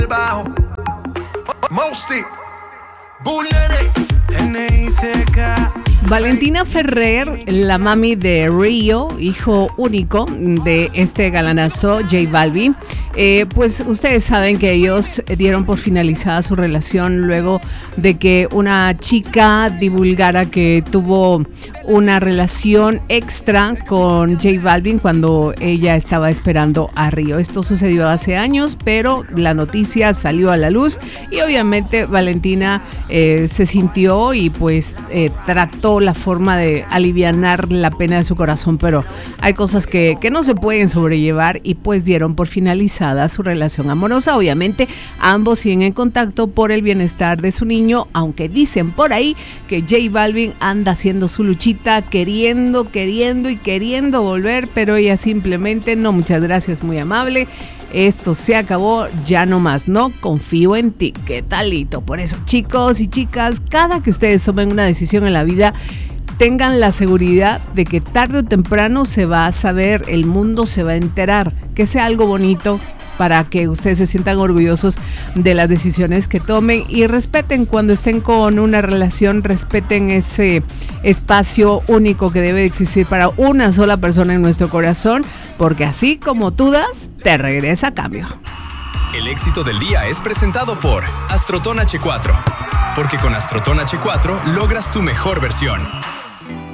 bajo. Mosty, Valentina Ferrer, la mami de Rio, hijo único de este galanazo J Balvin. Pues ustedes saben que ellos dieron por finalizada su relación luego de que una chica divulgara que tuvo una relación extra con J Balvin cuando ella estaba esperando a Rio. Esto sucedió hace años, pero la noticia salió a la luz y obviamente Valentina se sintió y pues trató la forma de alivianar la pena de su corazón, pero hay cosas que no se pueden sobrellevar y pues dieron por finalizada su relación amorosa. Obviamente ambos siguen en contacto por el bienestar de su niño, aunque dicen por ahí que J Balvin anda haciendo su luchita, queriendo volver, pero ella simplemente no, muchas gracias, muy amable, esto se acabó, ya no más, no confío en ti, qué talito. Por eso, chicos y chicas, cada que ustedes tomen una decisión en la vida, tengan la seguridad de que tarde o temprano se va a saber, el mundo se va a enterar, que sea algo bonito para que ustedes se sientan orgullosos de las decisiones que tomen y respeten cuando estén con una relación, respeten ese espacio único que debe existir para una sola persona en nuestro corazón, porque así como tú das, te regresa a cambio. El éxito del día es presentado por Astroton H4, porque con Astroton H4 logras tu mejor versión.